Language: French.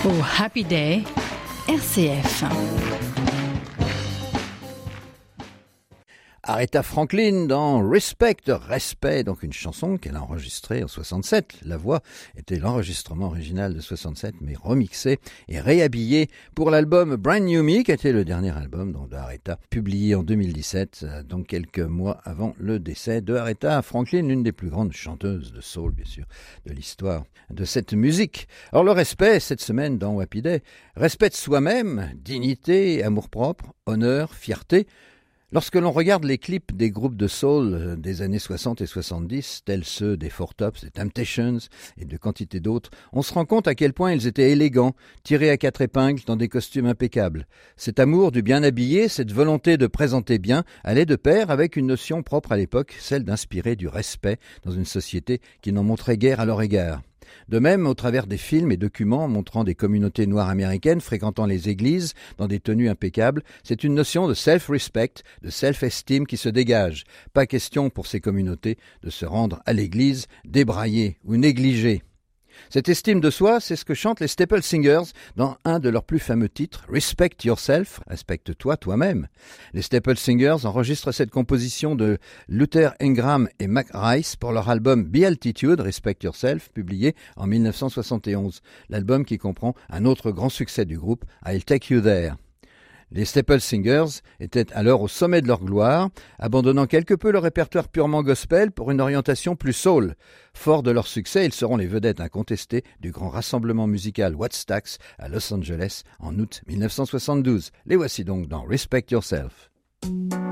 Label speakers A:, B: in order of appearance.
A: Oh, Happy Day, RCF.
B: Aretha Franklin dans Respect, donc une chanson qu'elle a enregistrée en 67. La voix était l'enregistrement original de 67, mais remixé et réhabillé pour l'album Brand New Me, qui était le dernier album d'Aretha, publié en 2017, donc quelques mois avant le décès de Aretha Franklin, l'une des plus grandes chanteuses de soul, bien sûr, de l'histoire de cette musique. Alors le respect, cette semaine dans Happy Day, respect de soi-même, dignité, amour-propre, honneur, fierté. Lorsque l'on regarde les clips des groupes de soul des années 60 et 70, tels ceux des Four Tops, des Temptations et de quantité d'autres, on se rend compte à quel point ils étaient élégants, tirés à quatre épingles dans des costumes impeccables. Cet amour du bien habillé, cette volonté de présenter bien, allait de pair avec une notion propre à l'époque, celle d'inspirer du respect dans une société qui n'en montrait guère à leur égard. De même, au travers des films et documents montrant des communautés noires américaines fréquentant les églises dans des tenues impeccables, c'est une notion de self-respect, de self-esteem qui se dégage. Pas question pour ces communautés de se rendre à l'église débraillées ou négligées. Cette estime de soi, c'est ce que chantent les Staple Singers dans un de leurs plus fameux titres, Respect Yourself, respecte-toi toi-même. Les Staple Singers enregistrent cette composition de Luther Ingram et Mac Rice pour leur album Be Altitude, Respect Yourself, publié en 1971. L'album qui comprend un autre grand succès du groupe, I'll Take You There. Les Staple Singers étaient alors au sommet de leur gloire, abandonnant quelque peu le répertoire purement gospel pour une orientation plus soul. Forts de leur succès, ils seront les vedettes incontestées du grand rassemblement musical Woodstock à Los Angeles en août 1972. Les voici donc dans Respect Yourself.